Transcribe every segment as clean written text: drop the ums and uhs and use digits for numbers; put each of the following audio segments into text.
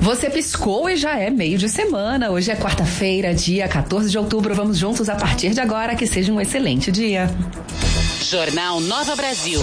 Você piscou e já é meio de semana. Hoje é quarta-feira, dia 14 de outubro. Vamos juntos a partir de agora. Que seja um excelente dia. Jornal Nova Brasil.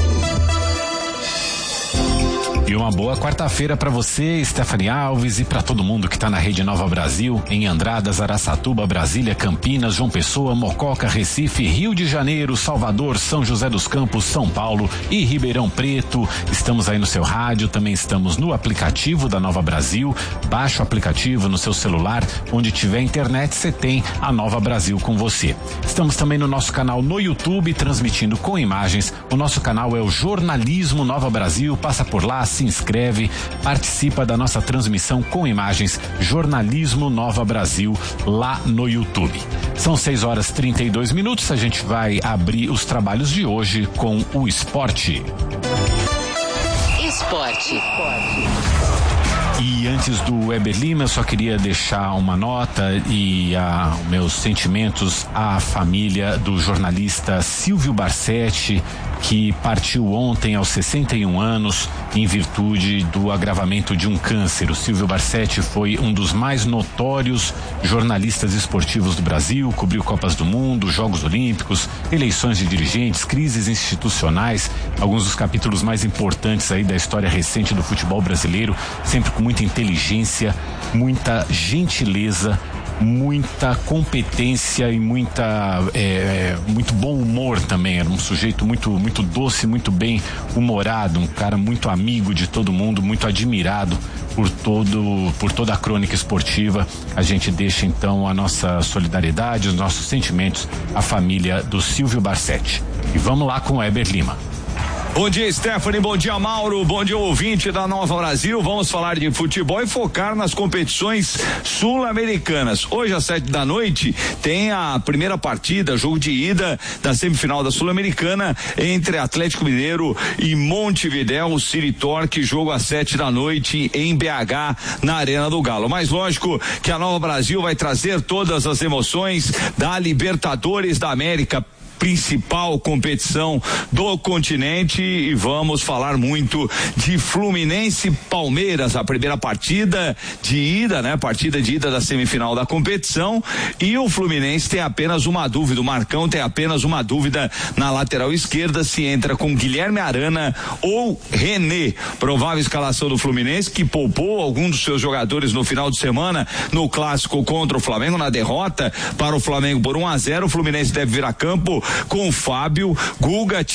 E uma boa quarta-feira para você, Stephanie Alves, e para todo mundo que está na Rede Nova Brasil, em Andradas, Araçatuba, Brasília, Campinas, João Pessoa, Mococa, Recife, Rio de Janeiro, Salvador, São José dos Campos, São Paulo e Ribeirão Preto. Estamos aí no seu rádio, também estamos no aplicativo da Nova Brasil. Baixa o aplicativo no seu celular, onde tiver internet, você tem a Nova Brasil com você. Estamos também no nosso canal no YouTube, transmitindo com imagens. O nosso canal é o Jornalismo Nova Brasil. Passa por lá, se inscreve, participa da nossa transmissão com imagens, Jornalismo Nova Brasil, lá no YouTube. São 6h32, a gente vai abrir os trabalhos de hoje com o esporte. Esporte. E antes do Weber Lima, eu só queria deixar uma nota e meus sentimentos à família do jornalista Silvio Barsetti, que partiu ontem aos 61 anos em virtude do agravamento de um câncer. O Silvio Barsetti foi um dos mais notórios jornalistas esportivos do Brasil, cobriu Copas do Mundo, Jogos Olímpicos, eleições de dirigentes, crises institucionais, alguns dos capítulos mais importantes aí da história recente do futebol brasileiro, sempre com muita inteligência, muita gentileza, muita competência e muito bom humor também. Era um sujeito muito doce, muito bem humorado, um cara muito amigo de todo mundo, muito admirado por toda a crônica esportiva. A gente deixa então a nossa solidariedade, os nossos sentimentos à família do Silvio Barsetti. E vamos lá com o Weber Lima. Bom dia, Stephanie, bom dia, Mauro, bom dia, ouvinte da Nova Brasil. Vamos falar de futebol e focar nas competições sul-americanas. Hoje às 19h tem a primeira partida, jogo de ida da semifinal da Sul-Americana entre Atlético Mineiro e Montevidéu, o City Torque, jogo às 19h em BH, na Arena do Galo. Mas lógico que a Nova Brasil vai trazer todas as emoções da Libertadores da América, principal competição do continente, e vamos falar muito de Fluminense e Palmeiras, a primeira partida de ida, né? Partida de ida da semifinal da competição, e o Fluminense tem apenas uma dúvida, o Marcão tem apenas uma dúvida na lateral esquerda, se entra com Guilherme Arana ou René. Provável escalação do Fluminense, que poupou alguns dos seus jogadores no final de semana no clássico contra o Flamengo, na derrota para o Flamengo por 1-0. O Fluminense deve vir a campo com Fábio, Guga,